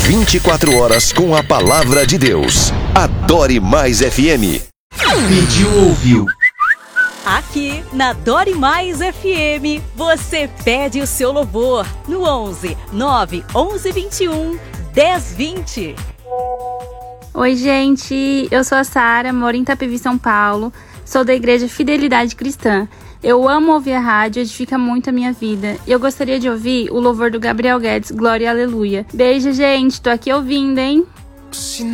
24 horas com a palavra de Deus. Adore Mais FM. Pediu, ouviu. Aqui na Adore Mais FM, você pede o seu louvor no 11 9 11 21 10 20. Oi, gente, eu sou a Sara, moro em Itapevi, São Paulo, sou da Igreja Fidelidade Cristã. Eu amo ouvir a rádio, edifica muito a minha vida. E eu gostaria de ouvir o louvor do Gabriel Guedes, Glória e Aleluia. Beijo, gente, tô aqui ouvindo, hein?